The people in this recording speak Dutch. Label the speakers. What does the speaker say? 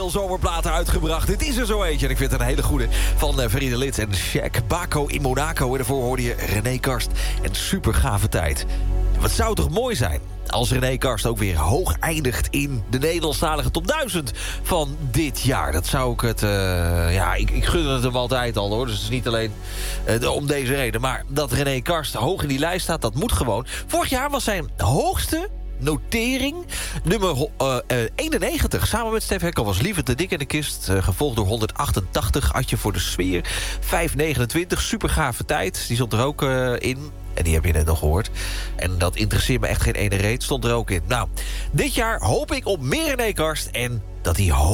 Speaker 1: Zomerplaten uitgebracht. Dit is er zo eentje. En ik vind het een hele goede van Verine Lid en Shaq. Baco in Monaco. En daarvoor hoorde je René Karst. En super gave tijd. Wat zou toch mooi zijn als René Karst ook weer hoog eindigt in de Nederlandstalige top 1000 van dit jaar. Dat zou ik het... ik gun het hem altijd al, hoor. Dus het is niet alleen om deze reden. Maar dat René Karst hoog in die lijst staat, dat moet gewoon. Vorig jaar was zijn hoogste notering nummer 91. Samen met Stef Hekkel was Lieve te dik in de kist. Gevolgd door 188. Adje voor de sfeer. 529. Super gave tijd. Die stond er ook in. En die heb je net nog gehoord. En dat interesseert me echt geen ene reet. Stond er ook in. Nou, dit jaar hoop ik op meer René Karst. En dat hij